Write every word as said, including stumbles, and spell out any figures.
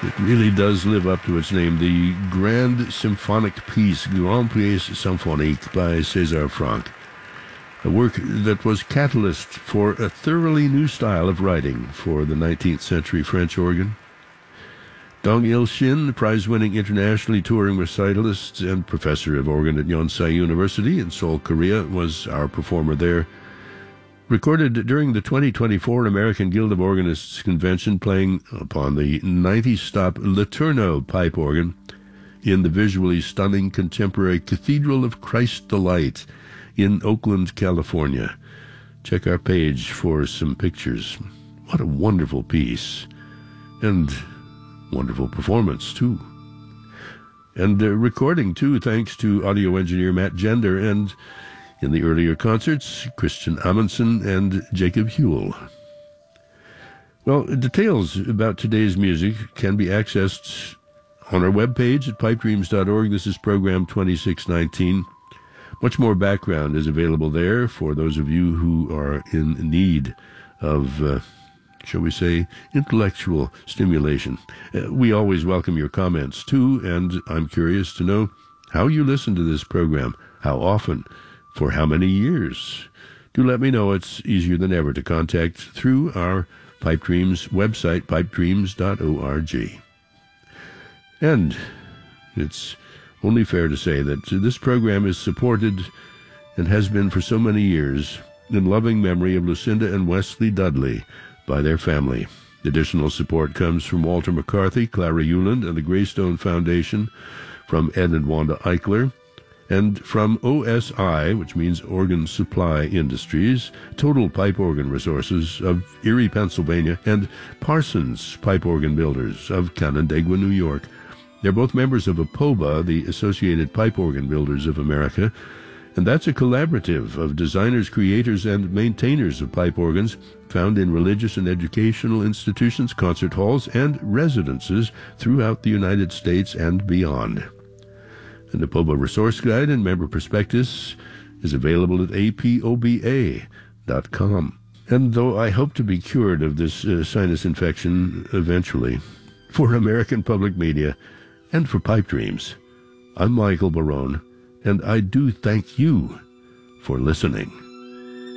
It really does live up to its name, the Grand Symphonic Piece, Grand Pièce Symphonique by César Franck, a work that was catalyst for a thoroughly new style of writing for the nineteenth century French organ. Dong Il-shin, prize-winning internationally touring recitalist and professor of organ at Yonsei University in Seoul, Korea, was our performer there. Recorded during the twenty twenty-four American Guild of Organists Convention, playing upon the ninety-stop Letourneau pipe organ in the visually stunning contemporary Cathedral of Christ the Light in Oakland, California. Check our page for some pictures. What a wonderful piece. And wonderful performance, too. And uh, recording, too, thanks to audio engineer Matt Gender, and in the earlier concerts, Christian Amundsen and Jacob Huell. Well, details about today's music can be accessed on our webpage at pipe dreams dot org. This is program twenty-six nineteen. Much more background is available there for those of you who are in need of, uh, shall we say, intellectual stimulation. Uh, we always welcome your comments, too, and I'm curious to know how you listen to this program, how often, for how many years. Do let me know. It's easier than ever to contact through our Pipe Dreams website, pipe dreams dot org. And it's only fair to say that this program is supported and has been for so many years in loving memory of Lucinda and Wesley Dudley by their family. Additional support comes from Walter McCarthy, Clara Euland, and the Greystone Foundation, from Ed and Wanda Eichler, and from O S I, which means Organ Supply Industries, Total Pipe Organ Resources of Erie, Pennsylvania, and Parsons Pipe Organ Builders of Canandaigua, New York. They're both members of APOBA, the Associated Pipe Organ Builders of America, and that's a collaborative of designers, creators, and maintainers of pipe organs found in religious and educational institutions, concert halls, and residences throughout the United States and beyond. And the APOBA Resource Guide and Member Prospectus is available at A P O B A dot com. And though I hope to be cured of this uh, sinus infection eventually, for American Public Media and for Pipe Dreams, I'm Michael Barone, and I do thank you for listening.